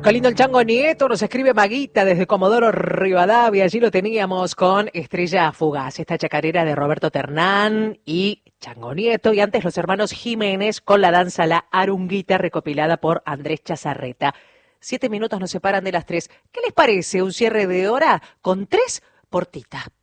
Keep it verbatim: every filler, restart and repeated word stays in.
Qué lindo el Chango Nieto, nos escribe Maguita desde Comodoro Rivadavia, allí lo teníamos con Estrella Fugaz, esta chacarera de Roberto Ternán y Chango Nieto, y antes los hermanos Jiménez con la danza La Arunguita recopilada por Andrés Chazarreta. Siete minutos nos separan de las tres. ¿Qué les parece un cierre de hora con tres portitas?